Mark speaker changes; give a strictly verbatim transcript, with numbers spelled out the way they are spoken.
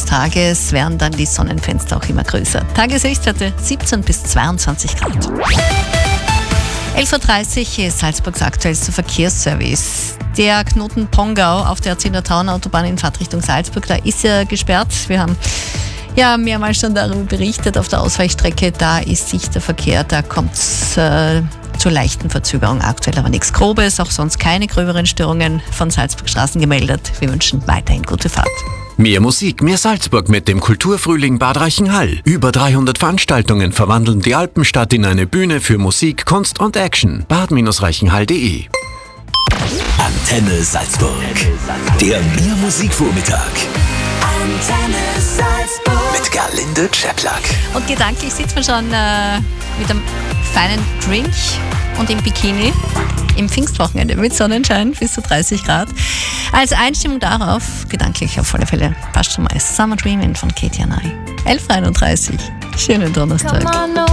Speaker 1: Tages werden dann die Sonnenfenster auch immer größer. Tageshöchstwerte siebzehn bis zweiundzwanzig Grad. elf Uhr dreißig ist Salzburgs aktuellster Verkehrsservice. Der Knoten Pongau auf der Zillertaun-Autobahn in Fahrtrichtung Salzburg, da ist er gesperrt. Wir haben ja mehrmals schon darüber berichtet. Auf der Ausweichstrecke, da ist sich der Verkehr, da kommt es äh, zu leichten Verzögerungen. Aktuell aber nichts Grobes, auch sonst keine gröberen Störungen von Salzburg Straßen gemeldet. Wir wünschen weiterhin gute Fahrt.
Speaker 2: Mehr Musik, mehr Salzburg mit dem Kulturfrühling Bad Reichenhall. Über dreihundert Veranstaltungen verwandeln die Alpenstadt in eine Bühne für Musik, Kunst und Action. bad reichenhall punkt de
Speaker 3: Antenne Salzburg. Der Mehr Musikvormittag. Antenne Salzburg. Mit Gerlinde Czeplak.
Speaker 1: Und gedanklich sitzt man schon äh, mit einem feinen Drink und im Bikini im Pfingstwochenende mit Sonnenschein bis zu dreißig Grad. Als Einstimmung darauf, gedanklich auf alle Fälle, passt schon mal Summer Dreamin' von Katie Anai. elf Uhr einunddreißig. Schönen Donnerstag.